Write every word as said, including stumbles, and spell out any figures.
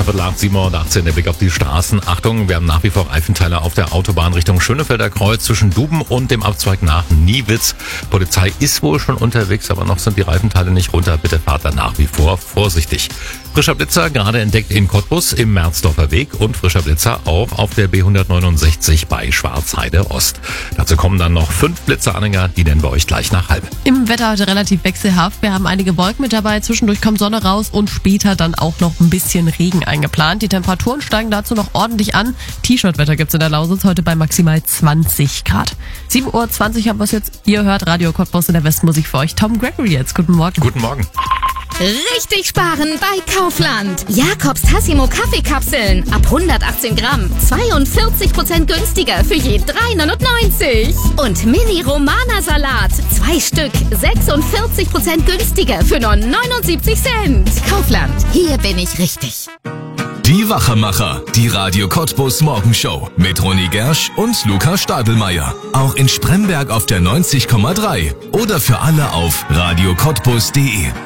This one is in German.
Viertel acht, sieben Uhr achtzehn, der Blick auf die Straßen. Achtung, wir haben nach wie vor Reifenteile auf der Autobahn Richtung Schönefelder Kreuz zwischen Duben und dem Abzweig nach Niewitz. Polizei ist wohl schon unterwegs, aber noch sind die Reifenteile nicht runter. Bitte fahrt da nach wie vor vorsichtig. Frischer Blitzer gerade entdeckt in Cottbus im Merzdorfer Weg und frischer Blitzer auch auf der B hundertneunundsechzig bei Schwarzheide Ost. Dazu kommen dann noch fünf Blitzeranhänger, die nennen wir euch gleich nach halb. Im Wetter heute relativ wechselhaft. Wir haben einige Wolken mit dabei, zwischendurch kommt Sonne raus und später dann auch noch ein bisschen Regen eingeplant. Die Temperaturen steigen dazu noch ordentlich an. T-Shirt-Wetter gibt's in der Lausitz heute bei maximal zwanzig Grad. sieben Uhr zwanzig haben wir es jetzt. Ihr hört Radio Cottbus in der Westmusik für euch. Tom Gregory jetzt. Guten Morgen. Guten Morgen. Richtig sparen bei Kaufland. Jakobs Tassimo Kaffeekapseln ab hundertachtzehn Gramm. zweiundvierzig Prozent günstiger für je drei neunundneunzig. Und Mini Romana Salat. Zwei Stück. sechsundvierzig Prozent günstiger für nur neunundsiebzig Cent. Kaufland. Hier bin ich richtig. Die Wachermacher. Die Radio Cottbus Morgenshow. Mit Ronny Gersch und Luca Stadelmeier. Auch in Spremberg auf der neunzig Komma drei. Oder für alle auf radio cottbus punkt de.